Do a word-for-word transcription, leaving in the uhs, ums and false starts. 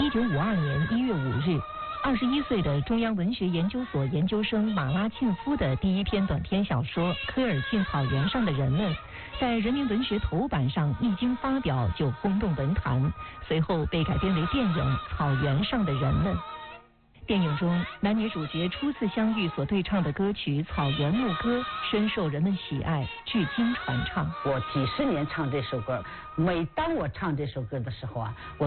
一九五二年一月五日，二十一岁的中央文学研究所研究生马拉沁夫的第一篇短篇小说《科尔沁草原上的人们》在人民文学头版上一经发表就轰动文坛，随后被改编为电影《草原上的人们》。电影中男女主角初次相遇所对唱的歌曲《草原牧歌》深受人们喜爱，至今传唱。 我几十年唱这首歌，每当我唱这首歌的时候啊，我